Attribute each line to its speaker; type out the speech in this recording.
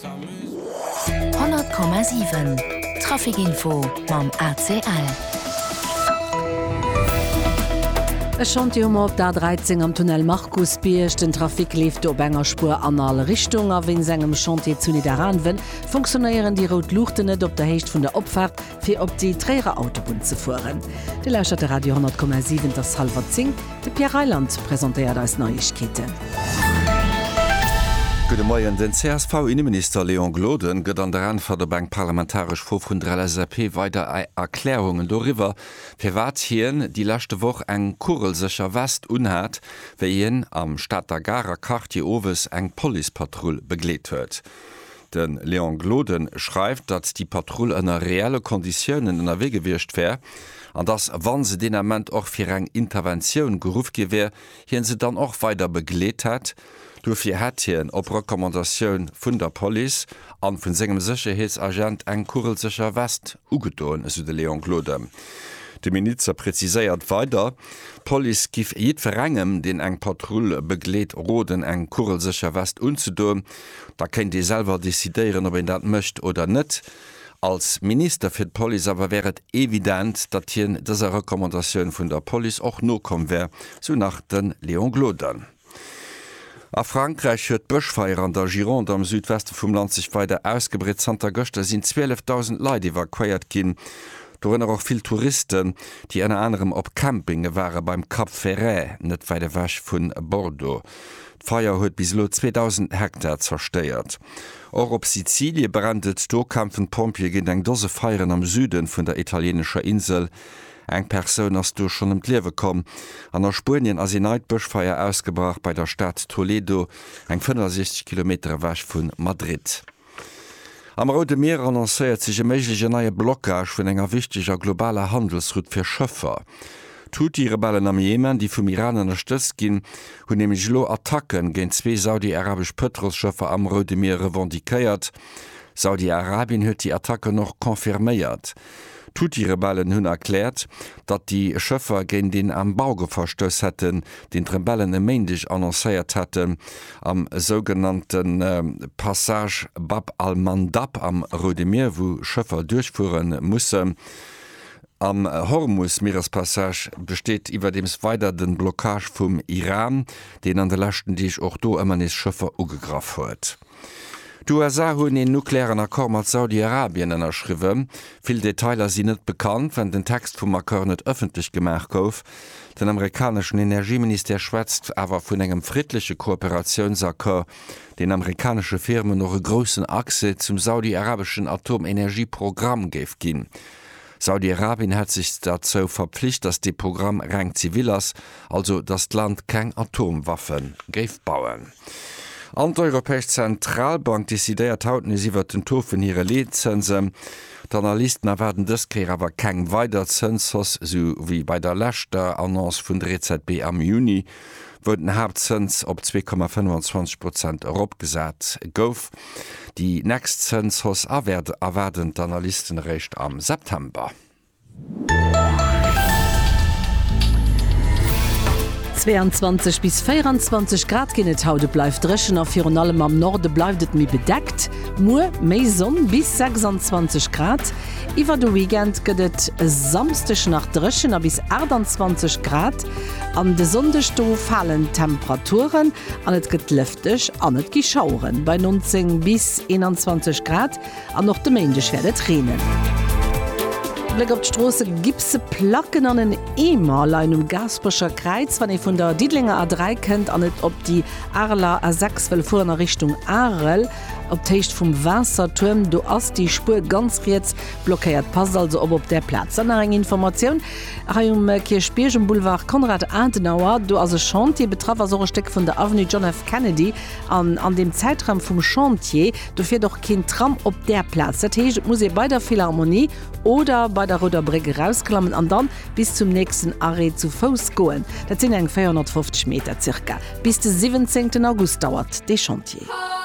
Speaker 1: 100,7 Trafikinfo mam ACL.
Speaker 2: E Chantium op der 13 am Tunnel Markusbierg, den Trafik lief op enger Spur an alle Richtung, a wenn segem Chantier zu niederanwen, funktionieren die Rotluchte net op der Hecht vun der Opfahrt fir op die Träger Autobahn zu fuhren. De Lauscherte Radio 100,7 das halber Zing, de Pierre Reiland präsentiert als Neuigkeiten.
Speaker 3: Gute Morgen, den CSV-Innenminister Leon Gloden geht an der Anfahrt der Bank parlamentarisch vor von der LSAP weiter Erklärungen darüber, für was hier die letzte Woche ein kurelsicher West unhat, wie ihn am Stadt der Gara Quartier Oves ein Polizeipatrouille begleitet wird. Denn Leon Gloden schreibt, dass die Patrouille in reelle Konditionen in der Wege gewirrscht wäre, und dass, wenn sie den Moment auch für eine Intervention gerufen gewährt, hier sie dann auch weiter begleitet hat. Dafür hat hier op Rekommandation vun der Police an vun segem Sicherheitsagent eng kurelsicher West ugedoen, so de Leon Glode. De Minister präziséiert weiter, Police gif jed verrengem, den eng Patrouille begleet Roden eng kurelsicher West unzudoen. Da kennt die selber desideieren, ob dat mcht oder net. Als Minister fir d Police aber wäret evident, dat hier dieser Rekommandation vun der Police auch no kom wär, so nach den Leon Gloden. A Frankreich huet Bëchfeier an der Gironde am Südweste vum Land sich weiter ausgebret. Santa Göster sind 12.000 Leute evakuiert gin. Dorenner auch viel Touristen, die einer anderem op Campinge waren beim Cap Ferret, net weiter wäsch vun Bordeaux. Feier huet bis lo 2000 Hektar zersteiert. Auch op Sizilien brandet Dokampfen Pompier gin eng dose Feieren am Süden vun der italienischer Insel. Eng Person hast du schon im Klewe kom. An der Spurien as Neidbuschfeier ausgebracht bei der Stadt Toledo, eng 65 Kilometer wäsch vun Madrid. Am Rote Meer annoncéiert sich e méigliche neue Blockage vun enger wichtiger globaler Handelsroute fir Schëffer. Houthi-Rebellen am Jemen, die vum Iran unterstützt gin, hun nämlich lo Attacken gegen 2 saudi-arabisch Petrolschëffer am Rote Meer revendikéiert. Saudi-Arabien huet die Attacke noch konfirméiert. Houthi-Rebellen hun erklärt, dat die Schëffer gen den am Bauge verstöss hätten, den Rebellen emmendig annoncéiert hätten, am sogenannten Passage Bab al-Mandab am Rote Meer, wo Schëffer durchfuhren mussen. Am Hormuz-Meerespassage besteht überdems weiter den Blockage vom Iran, den an der letzten Dich auch do immer nicht Schëffer ugegraf huet. Die USA hunn en nuklearen Akkor mat Saudi-Arabien ënnerschriwen. Vill Detailer sind net bekannt, wenn den Text vum Akkor net öffentlich gemacht gouf. Den amerikanischen Energieminister schwätzt awer vun engem friedliche Kooperationsakkor, den amerikanische Firmen noch e großen Achse zum saudi-arabischen Atomenergieprogramm geif ginn. Saudi-Arabien hat sich dazu verpflichtet, dass die Programm rein zivil ist, also das Land kein Atomwaffen geif bauen. An der Europäische Zentralbank desideiert hauten iwwer den Tod vun ihre Lizenzen. Die Analysten erwarten dëskeer awer keng weiter Zinsos, so wie bei der letzten Annonce vun der EZB am Juni, wo den Hauptzins op 2,25% opgesat gouf. Die nächste Zinsos erwarten die Analysten recht am September.
Speaker 2: 22 bis 24 Grad genet haude bleif dreschen a Fi allem am Norde bleifet mi bedeckt, méi Sonn bis 26 Grad. Iwer de Weekend gëtt samstech nach dreschen a bis 28 Grad. An de Sondesto fallen Temperaturen, an et gëtt lüftech an et geschauren bei 19 bis 21 Grad an noch de Mäendech werdet tränen. Blick op d'Strose gipse Placken an den Emal um Gasperscher Kreiz, wann vun der Diedlinger A3 kennt an net op die Arler A6 well vor der Richtung Arel. Op Techt vum Wasserturm, du ass die Spur ganz jetzt blockiert, pass also op der Platz. An eng Information Kirchbiergem Boulevard Konrad Adenauer, du as Chantier betraffer so Steck vun der Avenue John F. Kennedy an dem Zeitraum vum Chantier, du fir doch kein Tram op der Platz. Dat heißt, muss bei der Philharmonie oder bei der Roter Brücke rausklammen an dann bis zum nächsten Arrêt zu Fuß goen. Dat sind eng 450 Meter circa. Bis den 17. August dauert de Chantier.